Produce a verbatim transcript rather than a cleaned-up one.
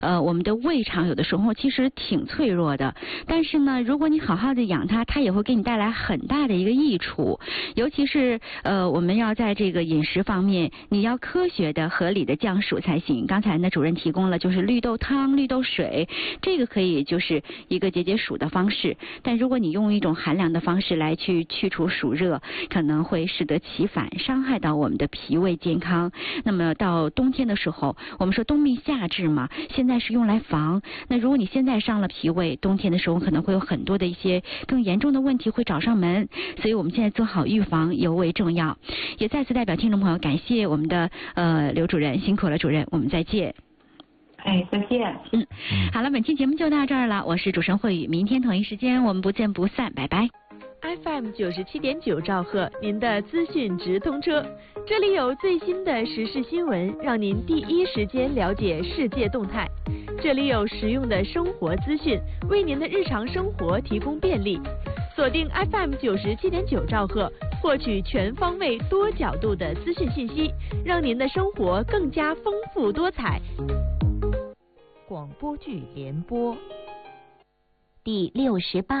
呃，我们的胃肠有的时候其实挺脆弱的，但是呢，如果你好好的养它，它也会给你带来很大的一个益处。尤其是呃，我们要在这个饮食方面，你要科学的、合理的降暑才行。刚才呢，主任提供了就是绿豆汤、绿豆水，这个可以就是一个解解暑的方式。但如果你用一种寒凉的方式来去去除暑热，可能会适得其反，伤害到我们的脾胃健康。那么到冬天的时候，我们说冬病夏治嘛，现在是用来防。那如果你现在伤了脾胃，冬天的时候可能会有很多的一些更严重的问题会找上门，所以我们现在做好预防尤为重要。也再次代表听众朋友感谢我们的呃刘主任，辛苦了主任，我们再见。 哎，再见。 嗯，好了，本期节目就到这儿了，我是主持人慧宇，明天同一时间我们不见不散，拜拜。 F M 九十七点九兆赫，您的资讯直通车，这里有最新的时事新闻，让您第一时间了解世界动态。这里有实用的生活资讯，为您的日常生活提供便利。锁定 F M 九十七点九兆赫，获取全方位、多角度的资讯信息，让您的生活更加丰富多彩。 广播剧联播第六十八。